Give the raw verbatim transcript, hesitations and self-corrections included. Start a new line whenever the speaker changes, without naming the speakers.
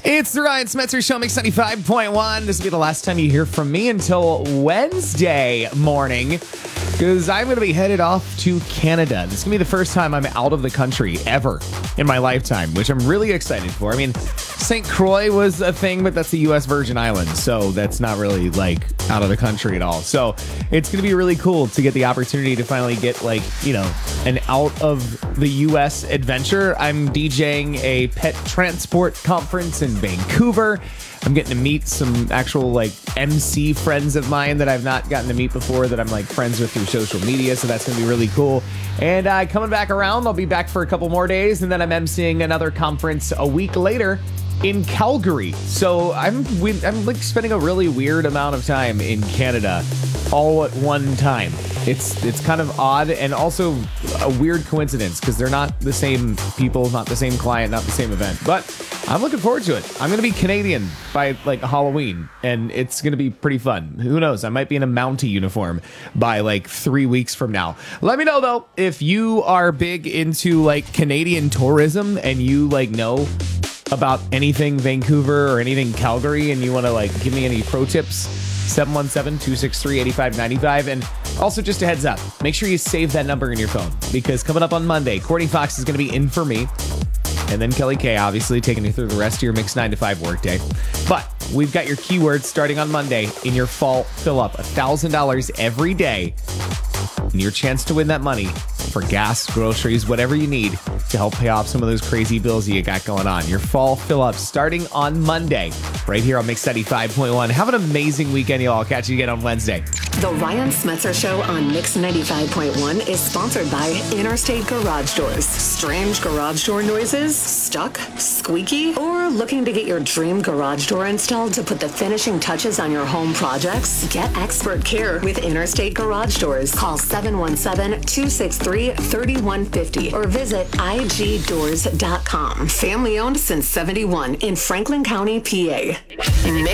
It's the Ryan Smetzer Show, Mix ninety-five point one. This will be the last time you hear from me until Wednesday morning, because I'm going to be headed off to Canada. This is going to be the first time I'm out of the country ever in my lifetime, which I'm really excited for. I mean, Saint Croix was a thing, but that's the U S Virgin Islands, so that's not really, like, out of the country at all. So it's going to be really cool to get the opportunity to finally get, like, you know, an out of the U S adventure. I'm DJing a pet transport conference in Vancouver. I'm getting to meet some actual, like, M C friends of mine that I've not gotten to meet before that I'm, like, friends with through social media, so that's going to be really cool. And uh, coming back around, I'll be back for a couple more days, and then I'm emceeing another conference a week later in Calgary. So I'm we, I'm like spending a really weird amount of time in Canada all at one time. It's it's kind of odd and also a weird coincidence because they're not the same people, not the same client, not the same event. But I'm looking forward to it. I'm going to be Canadian by like Halloween, and it's going to be pretty fun. Who knows? I might be in a Mountie uniform by like three weeks from now. Let me know, though, if you are big into like Canadian tourism and you like know about anything Vancouver or anything Calgary and you want to like give me any pro tips. seven one seven, two six three, eight five nine five. And also just a heads up, make sure you save that number in your phone, because coming up on Monday, Courtney Fox is going to be in for me. And then Kelly K, obviously, taking you through the rest of your Mix nine to five workday. But we've got your keywords starting on Monday in your fall fill-up. one thousand dollars every day. And your chance to win that money for gas, groceries, whatever you need to help pay off some of those crazy bills you got going on. Your fall fill-up starting on Monday right here on Mix ninety-five point one. Have an amazing weekend, y'all. I'll catch you again on Wednesday.
The Ryan Smetzer Show on Mix ninety-five point one is sponsored by Interstate Garage Doors. Strange garage door noises? Stuck? Squeaky? Or looking to get your dream garage door installed to put the finishing touches on your home projects? Get expert care with Interstate Garage Doors. Call seven one seven, two six three, three one five zero or visit I G doors dot com. Family owned since seventy-one in Franklin County, P A. Mix